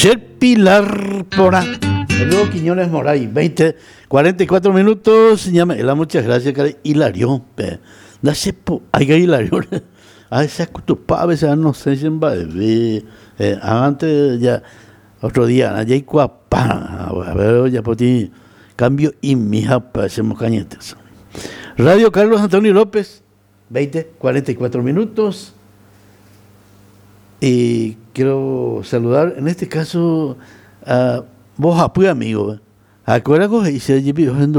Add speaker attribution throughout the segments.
Speaker 1: Cher Pilar Porá. Luego Quiñones Moray, 44 minutos. Muchas gracias, Hilario. Hay que Hilario. A veces a veces no sé si va a antes ya, otro día, ya hay cuapá. A ver, ya por ti, cambio y mija, hacemos cañetes. Radio Carlos Antonio López, 44 minutos. Y quiero saludar, en este caso, a vos, apoyo amigo. Acuérdate que dice allí,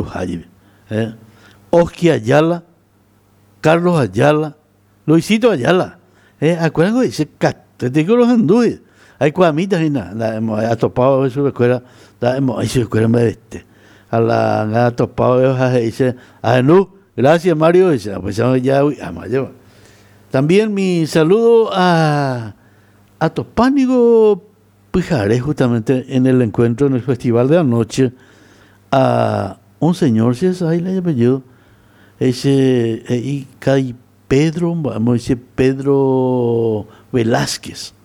Speaker 1: Oski Ayala, Carlos Ayala, Luisito Ayala. Acuérdate que dice, te digo los andúes. Hay cuamitas y nada, ha topado eso de escuela, eso de escuela me veste. Ha topado eso, dice, gracias Mario, dice, pues ya, también mi saludo a Topánigo Pijaré, justamente en el encuentro, en el festival de anoche, a un señor, si es ahí le apellido, ese, y Pedro, vamos a decir, Pedro Velázquez,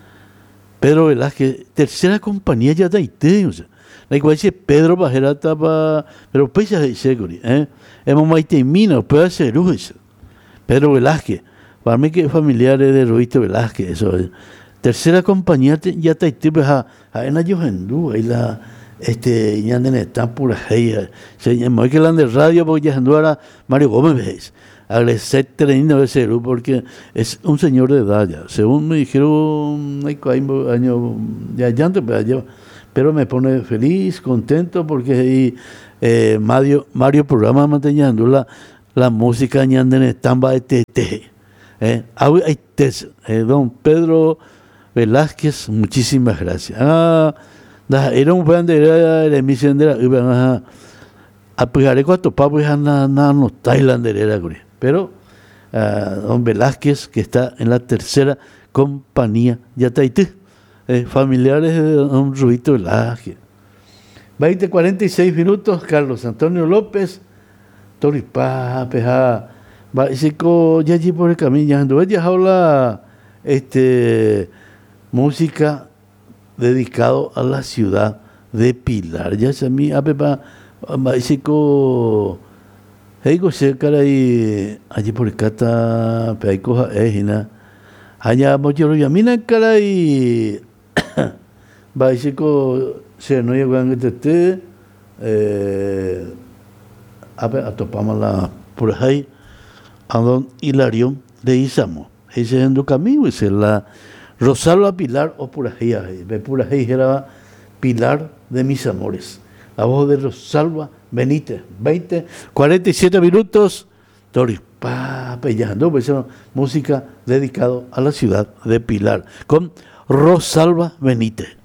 Speaker 1: tercera compañía ya de Haití, o sea, la igual dice Pedro Bajera tapa, pero pues ya dice, hemos maitemina, puede ser, Pedro Velázquez, para mí que es familiar de Roberto Velázquez, eso es. Tercera compañía ya te pues a en la Yohendú, ahí la ya están por ahí, se llamó que la de radio porque ya era Mario Gómez, agradecer teniendo de Cerú porque es un señor de edad ya, según me dijeron hay años ya llanto, pero me pone feliz, contento porque ahí Mario programa manteniendo la música ñanden están va don Pedro Velázquez, muchísimas gracias. Era un fan de la emisión de la apoyaré cuatro papos no tailanderera, pero don Velázquez, que está en la tercera compañía ya Tahití, familiares de don Rubito Velázquez. 46 minutos, Carlos Antonio López, Toripá, Peja, Básico, ya allí por el camino, ya habla música dedicado a la ciudad de Pilar. Ya se mi apepa básico heigo cerca ahí allí por el cata peico ejina allá mochero yamina cara y básico se no llegan atopamos la por ahí a don Hilario de Izamo. Ese es en tu camino, esa es la Rosalba Pilar o Purajía, era Pilar de mis amores. La voz de Rosalba Benítez, 47 minutos, Toripapellando, pues música dedicada a la ciudad de Pilar, con Rosalba Benítez.